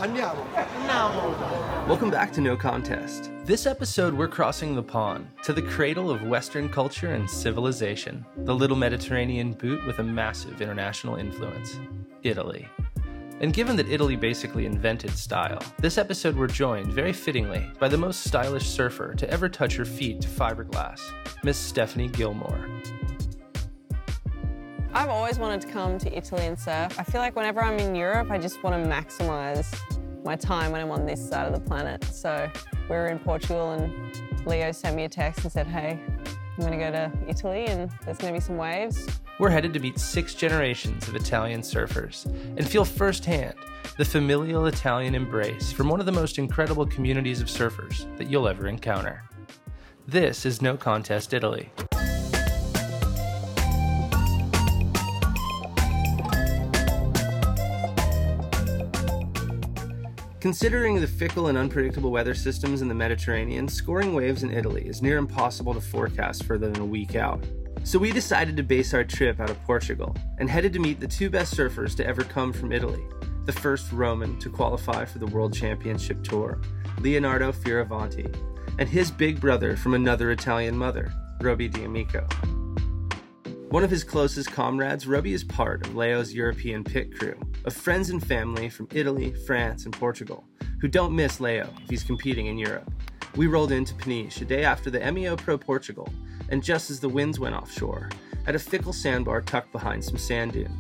Welcome back to No Contest. This episode, we're crossing the pond to the cradle of Western culture and civilization, the little Mediterranean boot with a massive international influence, Italy. And given that Italy basically invented style, this episode we're joined, very fittingly, by the most stylish surfer to ever touch her feet to fiberglass, Miss Stephanie Gilmore. I've always wanted to come to Italy and surf. I feel like whenever I'm in Europe, I just want to maximize my time when I'm on this side of the planet. So we were in Portugal and Leo sent me a text and said, hey, I'm going to go to Italy and there's going to be some waves. We're headed to meet 6 generations of Italian surfers and feel firsthand the familial Italian embrace from one of the most incredible communities of surfers that you'll ever encounter. This is No Contest Italy. Considering the fickle and unpredictable weather systems in the Mediterranean, scoring waves in Italy is near impossible to forecast further than a week out. So we decided to base our trip out of Portugal and headed to meet the 2 best surfers to ever come from Italy. The first Roman to qualify for the World Championship Tour, Leonardo Fioravanti, and his big brother from another Italian mother, Roby D'Amico. One of his closest comrades, Roby is part of Leo's European pit crew, of friends and family from Italy, France, and Portugal, who don't miss Leo if he's competing in Europe. We rolled into Peniche a day after the MEO Pro Portugal, and just as the winds went offshore, at a fickle sandbar tucked behind some sand dunes.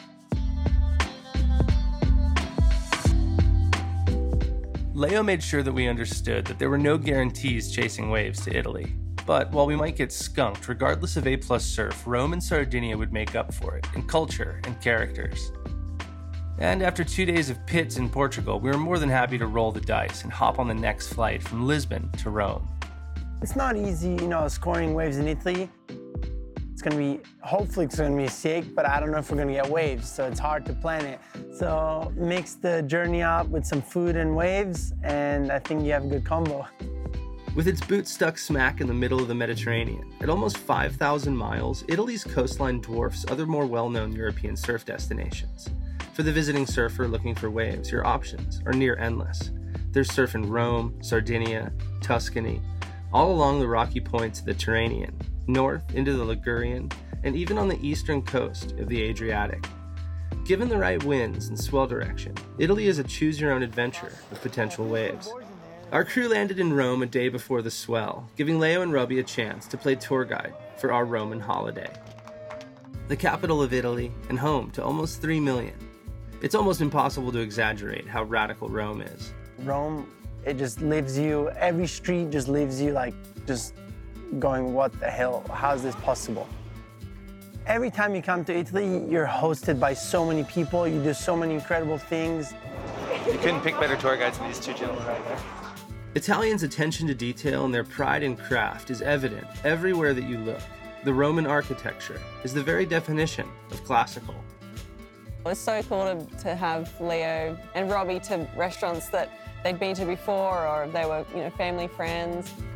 Leo made sure that we understood that there were no guarantees chasing waves to Italy. But while we might get skunked, regardless of A+ surf, Rome and Sardinia would make up for it in culture and characters. And after 2 days of pits in Portugal, we were more than happy to roll the dice and hop on the next flight from Lisbon to Rome. It's not easy, scoring waves in Italy. Hopefully it's gonna be sick, but I don't know if we're gonna get waves, so it's hard to plan it. So mix the journey up with some food and waves, and I think you have a good combo. With its boot stuck smack in the middle of the Mediterranean, at almost 5,000 miles, Italy's coastline dwarfs other more well-known European surf destinations. For the visiting surfer looking for waves, your options are near endless. There's surf in Rome, Sardinia, Tuscany, all along the rocky points of the Tyrrhenian, north into the Ligurian, and even on the eastern coast of the Adriatic. Given the right winds and swell direction, Italy is a choose-your-own-adventure with potential waves. Our crew landed in Rome a day before the swell, giving Leo and Roby a chance to play tour guide for our Roman holiday. The capital of Italy and home to almost 3 million. It's almost impossible to exaggerate how radical Rome is. Rome, it just leaves you, every street just leaves you just going, what the hell, how is this possible? Every time you come to Italy, you're hosted by so many people, you do so many incredible things. You couldn't pick better tour guides than these 2 gentlemen right there. Italians' attention to detail and their pride in craft is evident everywhere that you look. The Roman architecture is the very definition of classical. It's so cool to have Leo and Roby to restaurants that they'd been to before or they were, family friends.